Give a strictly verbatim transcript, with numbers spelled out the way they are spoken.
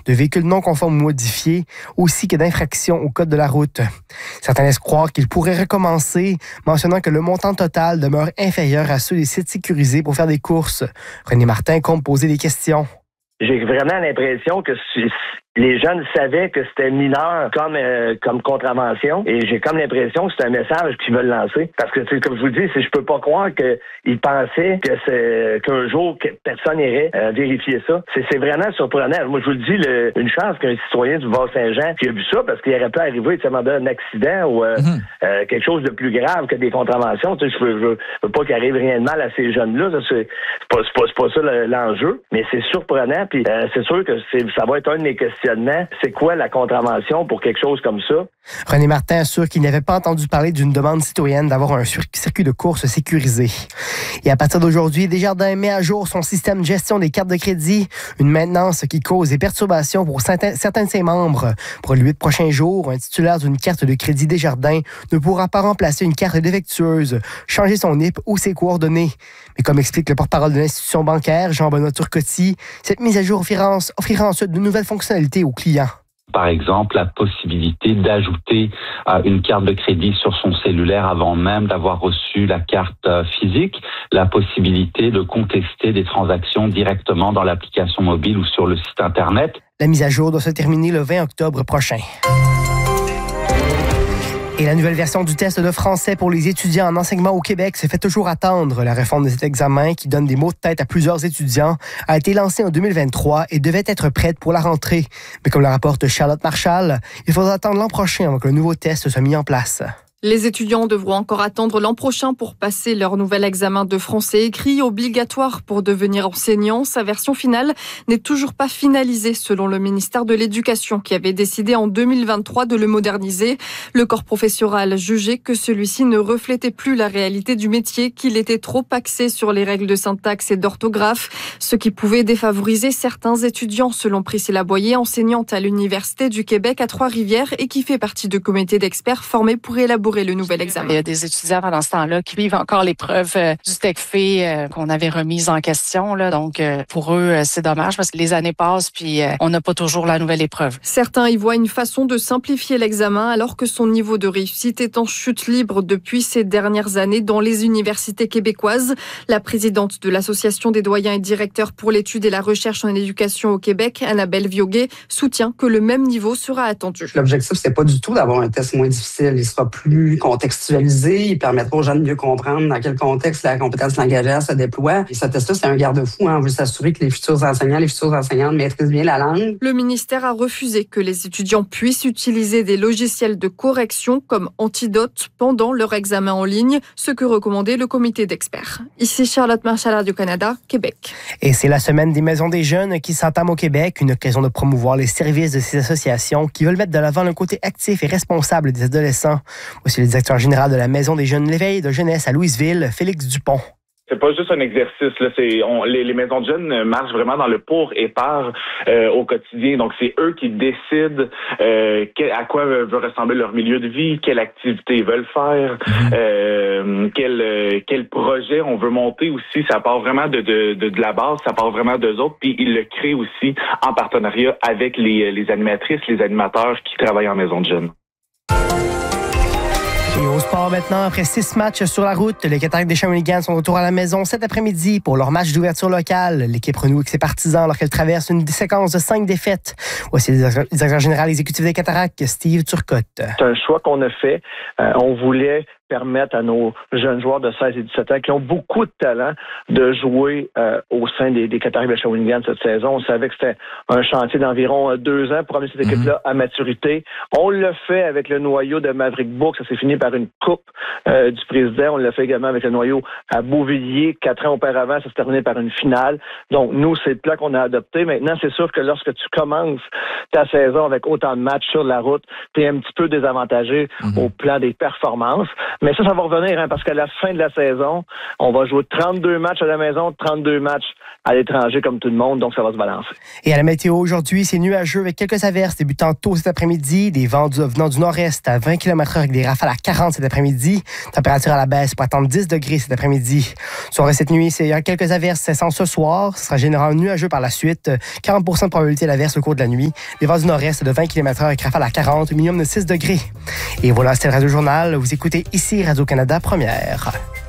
de véhicules non conformes ou modifiés, aussi que d'infractions au code de la route. Certains laissent croire qu'il pourrait recommencer, mentionnant que le montant total demeure inférieur à ceux des sites sécurisés pour faire des courses. René Martin compte poser des questions. J'ai vraiment l'impression que les jeunes savaient que c'était mineur comme euh, comme contravention et j'ai comme l'impression que c'est un message qu'ils veulent lancer. Parce que, comme je vous dis, je peux pas croire qu'ils pensaient que c'est qu'un jour que personne irait euh, vérifier ça. C'est, c'est vraiment surprenant. Moi, je vous le dis, le, une chance qu'un citoyen du Bas-Saint-Jean qui a vu ça, parce qu'il aurait pu arriver à un accident ou euh, mm-hmm. euh, quelque chose de plus grave que des contraventions. Tu sais, je veux, je veux pas qu'il arrive rien de mal à ces jeunes-là. Ça, c'est, c'est, pas, c'est, pas, c'est pas ça l'enjeu, mais c'est surprenant. Puis euh, c'est sûr que c'est, ça va être un de mes questions. C'est quoi la contravention pour quelque chose comme ça? René Martin assure qu'il n'avait pas entendu parler d'une demande citoyenne d'avoir un circuit de course sécurisé. Et à partir d'aujourd'hui, Desjardins met à jour son système de gestion des cartes de crédit, une maintenance qui cause des perturbations pour certains, certains de ses membres. Pour les huit prochains jours, un titulaire d'une carte de crédit Desjardins ne pourra pas remplacer une carte défectueuse, changer son I P ou ses coordonnées. Mais comme explique le porte-parole de l'institution bancaire, Jean-Benoît Turcotte, cette mise à jour offrira, offrira ensuite de nouvelles fonctionnalités aux clients. Par exemple, la possibilité d'ajouter euh, une carte de crédit sur son cellulaire avant même d'avoir reçu la carte euh, physique, la possibilité de contester des transactions directement dans l'application mobile ou sur le site Internet. La mise à jour doit se terminer le vingt octobre prochain. Et la nouvelle version du test de français pour les étudiants en enseignement au Québec se fait toujours attendre. La réforme de cet examen, qui donne des mots de tête à plusieurs étudiants, a été lancée en deux mille vingt-trois et devait être prête pour la rentrée. Mais comme la rapporte Charlotte Marchal, il faudra attendre l'an prochain avant que le nouveau test soit mis en place. Les étudiants devront encore attendre l'an prochain pour passer leur nouvel examen de français écrit obligatoire pour devenir enseignant. Sa version finale n'est toujours pas finalisée selon le ministère de l'Éducation qui avait décidé en deux mille vingt-trois de le moderniser. Le corps professoral jugeait que celui-ci ne reflétait plus la réalité du métier, qu'il était trop axé sur les règles de syntaxe et d'orthographe, ce qui pouvait défavoriser certains étudiants selon Priscilla Boyer, enseignante à l'Université du Québec à Trois-Rivières et qui fait partie du comité d'experts formés pour élaborer le nouvel examen. Il y a des étudiants pendant ce temps-là qui vivent encore l'épreuve euh, du TECFE euh, qu'on avait remise en question. Là. Donc, euh, pour eux, euh, c'est dommage parce que les années passent puis euh, on n'a pas toujours la nouvelle épreuve. Certains y voient une façon de simplifier l'examen alors que son niveau de réussite est en chute libre depuis ces dernières années dans les universités québécoises. La présidente de l'Association des doyens et directeurs pour l'étude et la recherche en éducation au Québec, Annabelle Vioguet, soutient que le même niveau sera attendu. L'objectif, c'est pas du tout d'avoir un test moins difficile. Il sera plus contextualisé, il permettra aux gens de mieux comprendre dans quel contexte la compétence langagière se déploie. Et ce test-là, c'est un garde-fou. Hein. On veut s'assurer que les futurs enseignants, les futures enseignantes maîtrisent bien la langue. Le ministère a refusé que les étudiants puissent utiliser des logiciels de correction comme Antidote pendant leur examen en ligne, ce que recommandait le comité d'experts. Ici Charlotte Marchal, Radio-Canada, Québec. Et c'est la semaine des maisons des jeunes qui s'entame au Québec, une occasion de promouvoir les services de ces associations qui veulent mettre de l'avant le côté actif et responsable des adolescents. Voici le directeur général de la Maison des jeunes L'éveil de jeunesse à Louisville, Félix Dupont. C'est pas juste un exercice, là. C'est on, les, les maisons de jeunes marchent vraiment dans le pour et par euh, au quotidien. Donc c'est eux qui décident euh, quel, à quoi veut ressembler leur milieu de vie, quelle activité ils veulent faire, euh, quel euh, quel projet on veut monter aussi. Ça part vraiment de de de, de la base, ça part vraiment d'eux autres. Puis ils le créent aussi en partenariat avec les les animatrices, les animateurs qui travaillent en maison de jeunes. Et au sport maintenant, après six matchs sur la route, les Cataractes des Shawinigan sont de retour à la maison cet après-midi pour leur match d'ouverture locale. L'équipe renoue avec ses partisans alors qu'elle traverse une séquence de cinq défaites. Voici le directeur général exécutif des Cataractes, Steve Turcotte. C'est un choix qu'on a fait. Euh, on voulait permettre à nos jeunes joueurs de seize et dix-sept ans qui ont beaucoup de talent de jouer euh, au sein des, des Cataractes de Shawinigan cette saison. On savait que c'était un chantier d'environ deux ans pour amener cette équipe-là à maturité. On l'a fait avec le noyau de Maverick Book. Ça s'est fini par une coupe euh, du président. On l'a fait également avec le noyau à Beauvilliers. Quatre ans auparavant, ça s'est terminé par une finale. Donc, nous, c'est le plan qu'on a adopté. Maintenant, c'est sûr que lorsque tu commences ta saison avec autant de matchs sur la route, tu es un petit peu désavantagé mm-hmm. au plan des performances. Mais ça, ça va revenir, hein, parce qu'à la fin de la saison, on va jouer trente-deux matchs à la maison, trente-deux matchs à l'étranger comme tout le monde, donc ça va se balancer. Et à la météo aujourd'hui, c'est nuageux avec quelques averses débutant tôt cet après-midi, des vents du, venant du nord-est à vingt kilomètres heure avec des rafales à quarante cet après-midi. Température à la baisse pour attendre dix degrés cet après-midi. Soirée cette nuit, il y a quelques averses, c'est sans ce soir. Ce sera généralement nuageux par la suite. quarante pour cent de probabilité d'averse au cours de la nuit. Des vents du nord-est de vingt kilomètres heure avec rafales à quarante, minimum de six degrés. Et voilà, c'était le Radio Journal. Vous écoutez ici Radio-Canada Première.